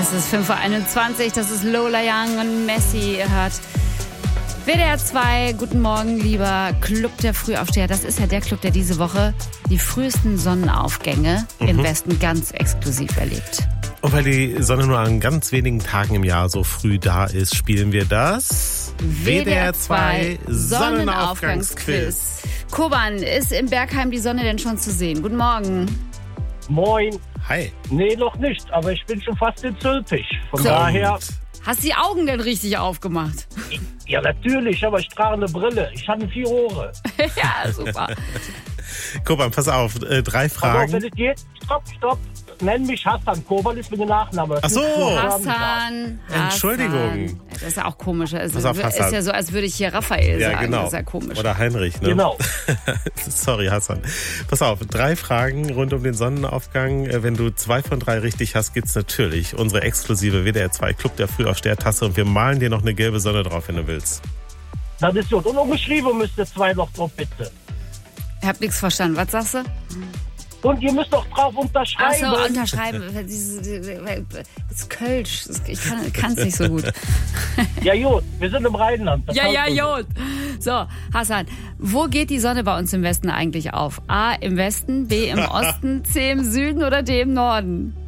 Es ist 5:21 Uhr, das ist Lola Young und Messi hört. WDR 2, guten Morgen, lieber Club der Frühaufsteher. Das ist ja der Club, der diese Woche die frühesten Sonnenaufgänge im Westen ganz exklusiv erlebt. Und weil die Sonne nur an ganz wenigen Tagen im Jahr so früh da ist, spielen wir das WDR 2 Sonnenaufgangsquiz. Koban, ist im Bergheim die Sonne denn schon zu sehen? Guten Morgen. Moin. Hi. Nee, noch nicht, aber ich bin schon fast in Zülpich. Von daher... Hast du die Augen denn richtig aufgemacht? Ja, natürlich, aber ich trage eine Brille. Ich habe 4 Ohren. Ja, super. Koban, pass auf, 3 Fragen. Aber wenn es geht, stopp. Nenn mich Hassan. Koban ist mit dem Nachname. Ach so. Hassan. Entschuldigung. Das ist ja auch komisch. Es ist Hassan. ja so, als würde ich hier Raphael sagen. Genau. Das ist ja komisch. Oder Heinrich, ne? Genau. Sorry, Hassan. Pass auf, 3 Fragen rund um den Sonnenaufgang. Wenn du 2 von 3 richtig hast, gibt's natürlich unsere exklusive WDR 2 Club der Frühaufsteher-Tasse und wir malen dir noch eine gelbe Sonne drauf, wenn du willst. Das ist gut. Und umgeschrieben müsst ihr 2 noch drauf, bitte. Ich hab nichts verstanden. Was sagst du? Und ihr müsst doch drauf unterschreiben. Ach so, unterschreiben. Das ist Kölsch. Ich kann es nicht so gut. Ja, gut. Wir sind im Rheinland. Ja, gut. So, Hassan, wo geht die Sonne bei uns im Westen eigentlich auf? A, im Westen, B, im Osten, C, im Süden oder D, im Norden?